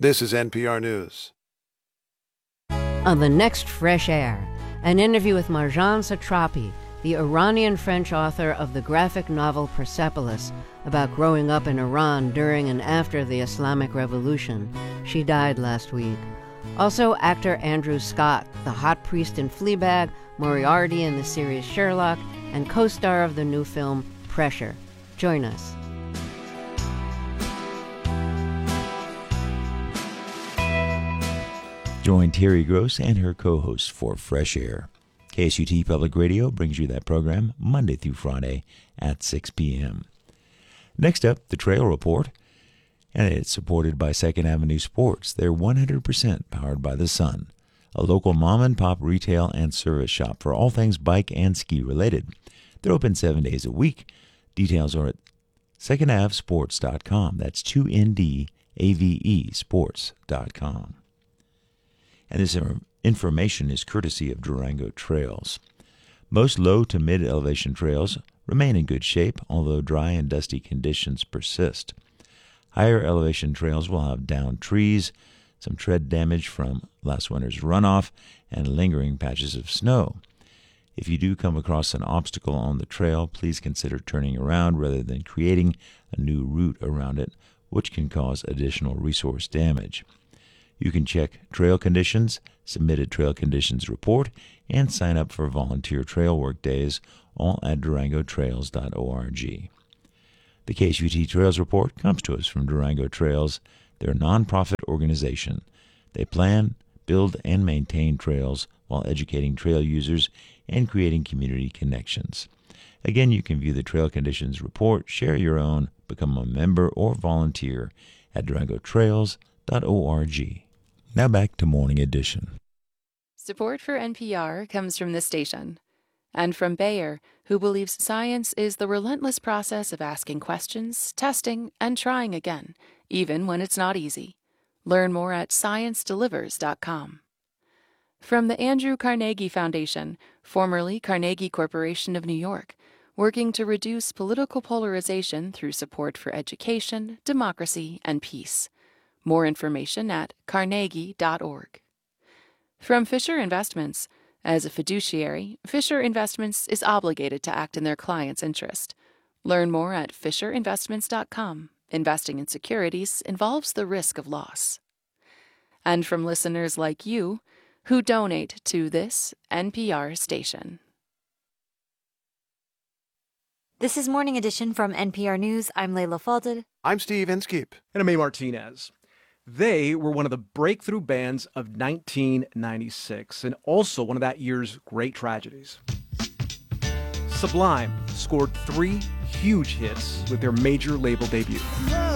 This is NPR News. On the next Fresh Air, an interview with Marjane Satrapi, the Iranian-French author of the graphic novel Persepolis, about growing up in Iran during and after the Islamic Revolution. She died last week. Also, actor Andrew Scott, the hot priest in Fleabag, Moriarty in the series Sherlock, and co-star of the new film Pressure. Join us. Join Terry Gross and her co-host for Fresh Air. KSUT Public Radio brings you that program Monday through Friday at 6 p.m. Next up, the Trail Report, and it's supported by 2nd Avenue Sports. They're 100% powered by the sun, a local mom-and-pop retail and service shop for all things bike and ski related. They're open 7 days a week. Details are at secondavsports.com. That's 2NDAVE sports.com. And this information is courtesy of Durango Trails. Most low to mid-elevation trails remain in good shape, although dry and dusty conditions persist. Higher elevation trails will have downed trees, some tread damage from last winter's runoff, and lingering patches of snow. If you do come across an obstacle on the trail, please consider turning around rather than creating a new route around it, which can cause additional resource damage. You can check trail conditions, submit a trail conditions report, and sign up for volunteer trail work days, all at durangotrails.org. The KSUT Trails Report comes to us from Durango Trails. They're a nonprofit organization. They plan, build, and maintain trails while educating trail users and creating community connections. Again, you can view the Trail Conditions Report, share your own, become a member, or volunteer at durangotrails.org. Now back to Morning Edition. Support for NPR comes from this station and from Bayer, who believes science is the relentless process of asking questions, testing, and trying again, even when it's not easy. Learn more at sciencedelivers.com. From the Andrew Carnegie Foundation, formerly Carnegie Corporation of New York, working to reduce political polarization through support for education, democracy, and peace. More information at carnegie.org. From Fisher Investments. As a fiduciary, Fisher Investments is obligated to act in their client's interest. Learn more at fisherinvestments.com. Investing in securities involves the risk of loss. And from listeners like you, who donate to this NPR station. This is Morning Edition from NPR News. I'm Layla Fadel. I'm Steve Inskeep. And I'm A. Martinez. They were one of the breakthrough bands of 1996 and also one of that year's great tragedies. Sublime scored 3 huge hits with their major label debut.